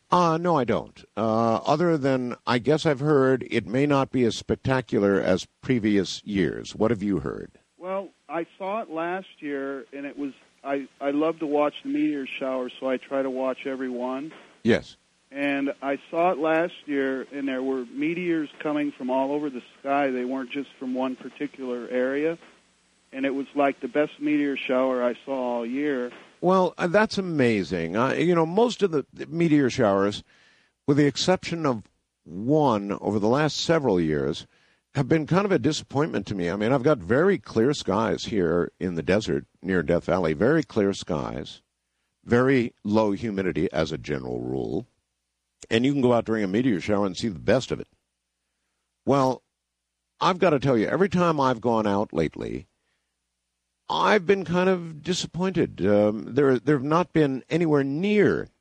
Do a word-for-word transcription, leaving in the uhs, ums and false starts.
Uh, no, I don't. Uh, other than, I guess I've heard it may not be as spectacular as previous years. What have you heard? Well, I saw it last year, and it was, I, I love to watch the meteor shower, so I try to watch every one. Yes. And I saw it last year, and there were meteors coming from all over the sky. They weren't just from one particular area. And it was like the best meteor shower I saw all year. Well, uh, that's amazing. Uh, you know, most of the meteor showers, with the exception of one over the last several years, have been kind of a disappointment to me. I mean, I've got very clear skies here in the desert near Death Valley, very clear skies, very low humidity as a general rule, and you can go out during a meteor shower and see the best of it. Well, I've got to tell you, every time I've gone out lately, I've been kind of disappointed. Um, there, there have not been anywhere near